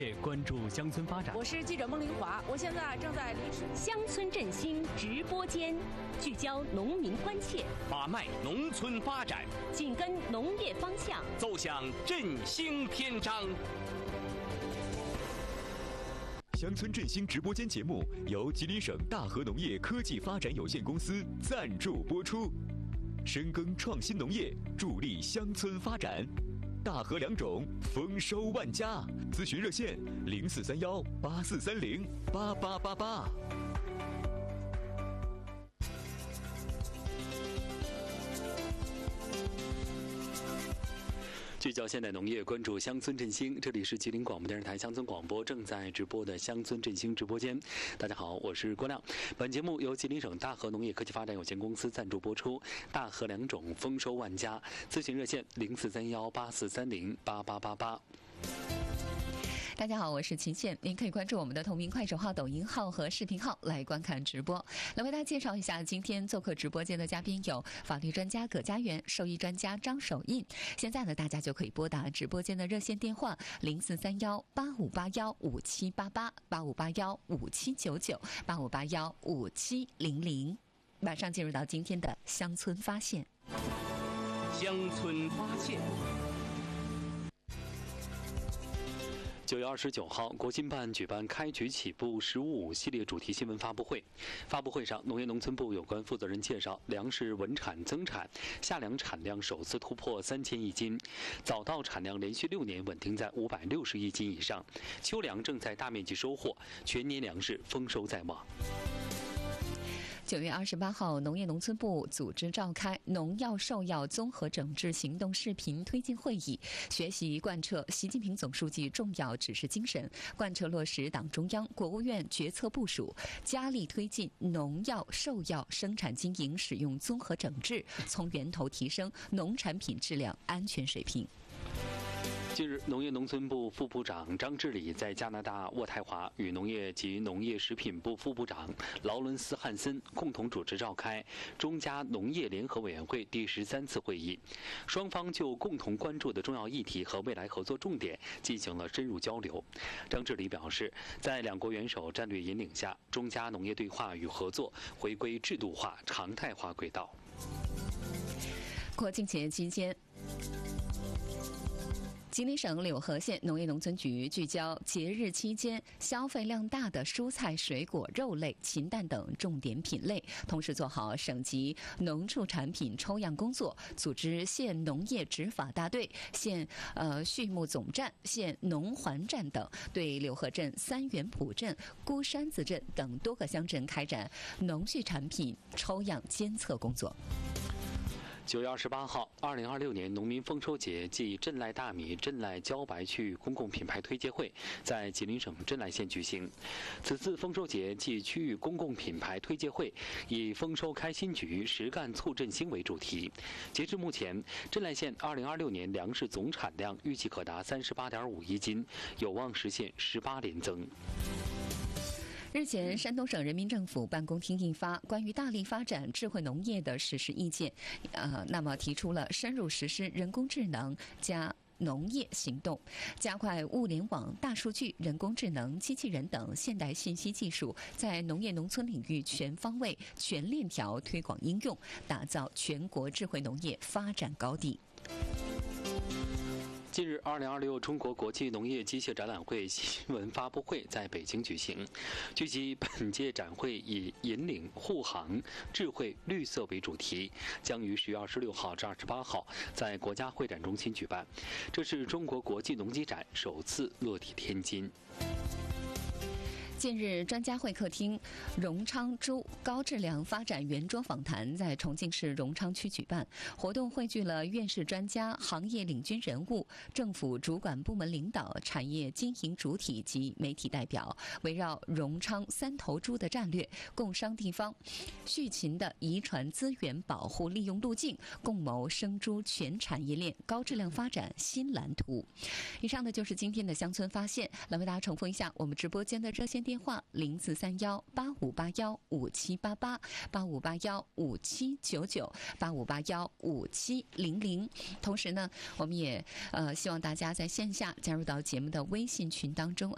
关注乡村发展。 我是记者孟玲华，我现在正在离市乡村振兴直播间，聚焦农民关切， 把脉农村发展， 紧跟农业方向， 奏响振兴篇章。 乡村振兴直播间节目由吉林省大和农业科技发展有限公司赞助播出，深耕创新农业，助力乡村发展。大和良种，丰收万家。咨询热线043184308888。 聚焦现代农业，关注乡村振兴。这里是吉林广播电视台乡村广播正在直播的乡村振兴直播间。大家好，我是郭亮。本节目由吉林省大和农业科技发展有限公司赞助播出。大和良种，丰收万家。咨询热线043184308888。 大家好，我是齐倩，您可以关注我们的同名快手号、抖音号和视频号来观看直播。来为大家介绍一下，今天做客直播间的嘉宾有法律专家葛家元、兽医专家张守印。现在呢，大家就可以拨打直播间的热线电话043185815788、85815799、85815700。马上进入到今天的乡村发现。 乡村发现。 9月29号，国新办举办开局起步“15+5”系列主题新闻发布会。发布会上，农业农村部有关负责人介绍，粮食稳产增产，夏粮产量首次突破3000亿斤，早稻产量连续6年稳定在560亿斤以上，秋粮正在大面积收获，全年粮食丰收在望。 9月28号，农业农村部组织召开农药兽药综合整治行动视频推进会议，学习贯彻习近平总书记重要指示精神，贯彻落实党中央、国务院决策部署，加力推进农药兽药生产经营使用综合整治，从源头提升农产品质量安全水平。 近日，农业农村部副部长张治理在加拿大渥太华与农业及农业食品部副部长劳伦斯·汉森共同主持召开中加农业联合委员会第13次会议，双方就共同关注的重要议题和未来合作重点进行了深入交流。张治理表示，在两国元首战略引领下，中加农业对话与合作回归制度化、常态化轨道。 国庆节期间，吉林省柳河县农业农村局聚焦节日期间消费量大的蔬菜、水果、肉类、禽蛋等重点品类，同时做好省级农畜产品抽样工作，组织县农业执法大队、县畜牧总站、县农环站等，对柳河镇、三元浦镇、孤山子镇等多个乡镇开展农畜产品抽样监测工作。 9月28号，2026年农民丰收节暨镇赖大米、镇赖茭白区域公共品牌推介会在吉林省镇赖县举行。此次丰收节暨区域公共品牌推介会以“丰收开新局，实干促振兴”为主题。截至目前，镇赖县2026年粮食总产量预计可达38.5亿斤，有望实现18连增。 日前，山东省人民政府办公厅印发关于大力发展智慧农业的实施意见，那么提出了深入实施人工智能加农业行动，加快物联网、大数据、人工智能、机器人等现代信息技术在农业农村领域全方位、全链条推广应用，打造全国智慧农业发展高地。 近日，2026中国国际农业机械展览会新闻发布会在北京举行。据悉，本届展会以引领护航、智慧、绿色为主题，将于10月26号至28号在国家会展中心举办。这是中国国际农机展首次落地天津。 近日，专家会客厅荣昌猪高质量发展圆桌访谈在重庆市荣昌区举办，活动汇聚了院士专家、行业领军人物、政府主管部门领导、产业经营主体及媒体代表，围绕荣昌3头猪的战略，共商地方畜禽的遗传资源保护利用路径，共谋生猪全产业链高质量发展新蓝图。以上的就是今天的乡村发现，来为大家重复一下我们直播间的热线电话：043185815788、85815799、85815700。同时呢，我们也希望大家在线下加入到节目的微信群当中